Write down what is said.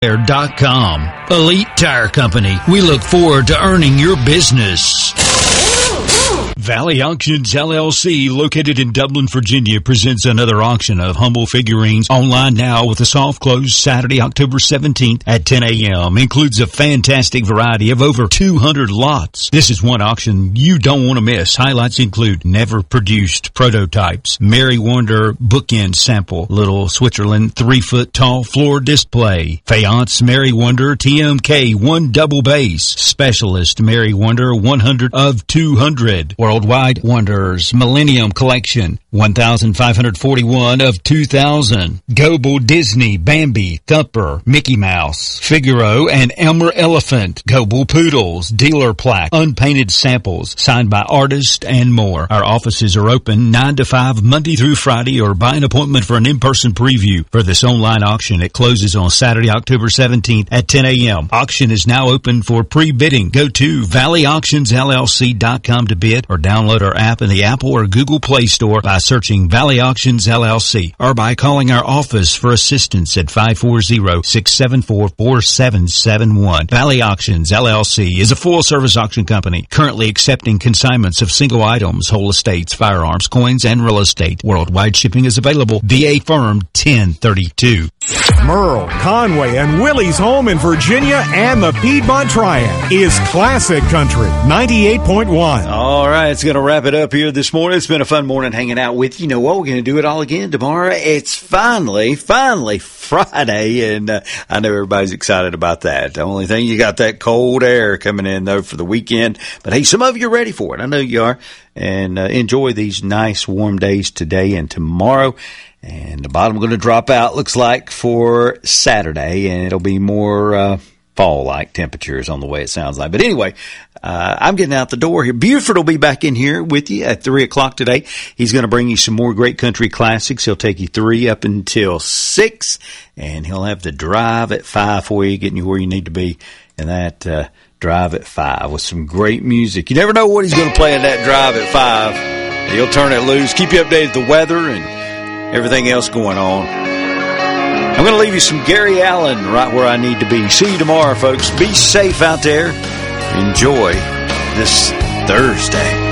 Tire.com. Elite Tire Company. We look forward to earning your business. Valley Auctions LLC, located in Dublin, Virginia, presents another auction of humble figurines online now with a soft close Saturday, October 17th at 10 a.m. Includes a fantastic variety of over 200 lots. This is one auction you don't want to miss. Highlights include never produced prototypes, Mary Wonder bookend sample, Little Switzerland 3-foot tall floor display, Faience Mary Wonder TMK 1 double base, Specialist Mary Wonder 100 of 200, Worldwide Wonders Millennium Collection 1,541 of 2,000. Goebel Disney Bambi Thumper Mickey Mouse Figaro and Elmer Elephant Goebel Poodles Dealer Plaque Unpainted Samples signed by artists and more. Our offices are open 9 to 5 Monday through Friday, or buy an appointment for an in-person preview for this online auction. It closes on Saturday, October 17th at 10 a.m. Auction is now open for pre-bidding. Go to valleyauctionsllc.com to bid, or download our app in the Apple or Google Play Store by searching Valley Auctions LLC, or by calling our office for assistance at 540-674-4771. Valley Auctions LLC is a full-service auction company currently accepting consignments of single items, whole estates, firearms, coins, and real estate. Worldwide shipping is available. VA Firm 1032. Merle, Conway, and Willie's home in Virginia and the Piedmont Triad is Classic Country 98.1. All right, it's going to wrap it up here this morning. It's been a fun morning hanging out with you. You know what? We're going to do it all again tomorrow. It's finally Friday, and I know everybody's excited about that. The only thing, you got that cold air coming in, though, for the weekend. But, hey, some of you are ready for it. I know you are. And enjoy these nice warm days today and tomorrow. And the bottom going to drop out, looks like, for Saturday, and it'll be more fall-like temperatures on the way it sounds like. But anyway, I'm getting out the door here. Buford will be back in here with you at 3 o'clock today. He's going to bring you some more great country classics. He'll take you 3 up until 6, and he'll have the drive at 5 for you, getting you where you need to be, and that drive at 5 with some great music. You never know what he's going to play in that drive at 5. He'll turn it loose, keep you updated with the weather and everything else going on. I'm going to leave you some Gary Allen right where I need to be. See you tomorrow, folks. Be safe out there. Enjoy this Thursday.